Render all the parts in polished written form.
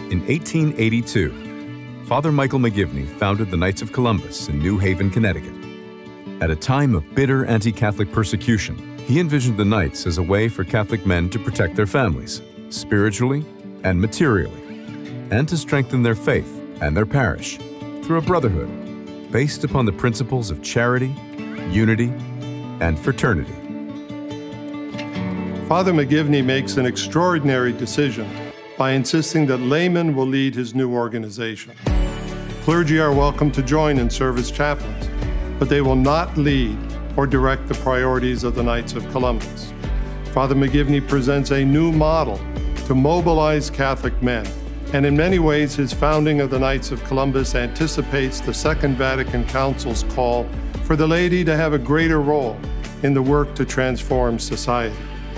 In 1882, Father Michael McGivney founded the Knights of Columbus in New Haven, Connecticut. At a time of bitter anti-Catholic persecution, he envisioned the Knights as a way for Catholic men to protect their families, spiritually and materially, and to strengthen their faith and their parish through a brotherhood based upon the principles of charity, unity, and fraternity. Father McGivney makes an extraordinary decision by insisting that laymen will lead his new organization. Clergy are welcome to join and serve as chaplains, but they will not lead or direct the priorities of the Knights of Columbus. Father McGivney presents a new model to mobilize Catholic men, and in many ways his founding of the Knights of Columbus anticipates the Second Vatican Council's call for the laity to have a greater role in the work to transform society.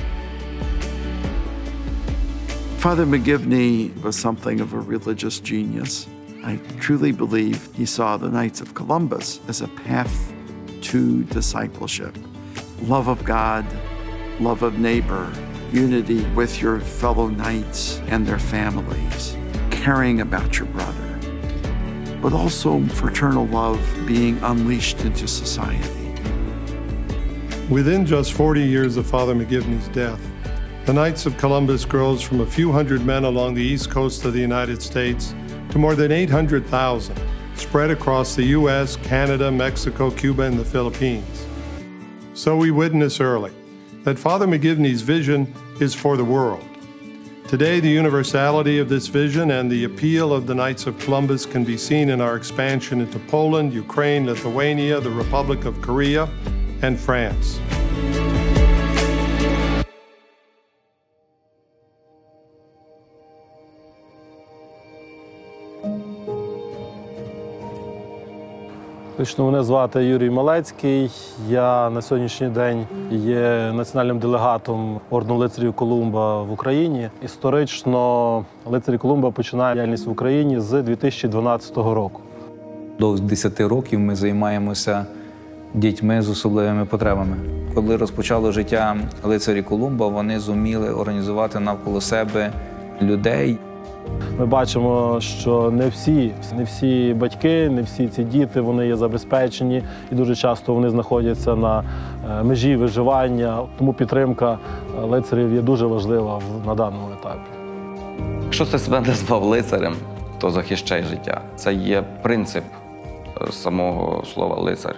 Father McGivney was something of a religious genius. I truly believe he saw the Knights of Columbus as a path to discipleship. Love of God, love of neighbor, unity with your fellow Knights and their families, caring about your brother, but also fraternal love being unleashed into society. Within just 40 years of Father McGivney's death, the Knights of Columbus grows from a few hundred men along the east coast of the United States to more than 800,000, spread across the U.S., Canada, Mexico, Cuba, and the Philippines. So we witness early that Father McGivney's vision is for the world. Today, the universality of this vision and the appeal of the Knights of Columbus can be seen in our expansion into Poland, Ukraine, Lithuania, the Republic of Korea, and France. Мене звати Юрій Малецький. Я на сьогоднішній день є національним делегатом Ордену лицарів Колумба в Україні. Історично лицарі Колумба починають діяльність в Україні з 2012 року. До 10 років ми займаємося дітьми з особливими потребами. Коли розпочало життя лицарі Колумба, вони зуміли організувати навколо себе людей. Ми бачимо, що не всі батьки, не всі ці діти, вони є забезпечені і дуже часто вони знаходяться на межі виживання. Тому підтримка лицарів є дуже важлива на даному етапі. Якщо ти себе назвав лицарем, то захищай життя. Це є принцип самого слова лицар.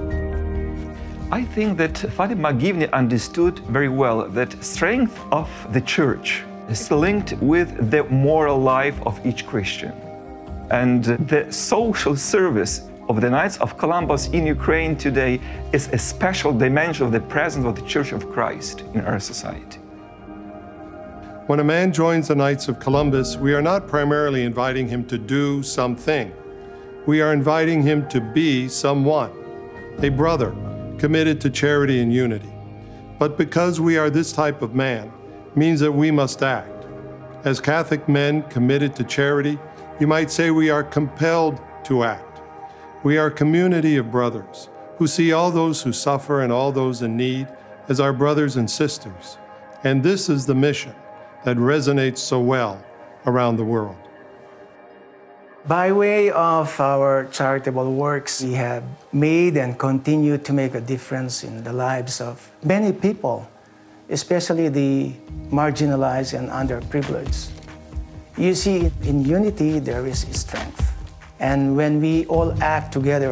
I think that Father McGivney understood very well that strength of the church is linked with the moral life of each Christian. And the social service of the Knights of Columbus in Ukraine today is a special dimension of the presence of the Church of Christ in our society. When a man joins the Knights of Columbus, we are not primarily inviting him to do something. We are inviting him to be someone, a brother committed to charity and unity. But because we are this type of man, means that we must act. As Catholic men committed to charity, you might say we are compelled to act. We are a community of brothers who see all those who suffer and all those in need as our brothers and sisters. And this is the mission that resonates so well around the world. By way of our charitable works, we have made and continue to make a difference in the lives of many people, especially the marginalized and underprivileged. You see, in unity, there is strength. And when we all act together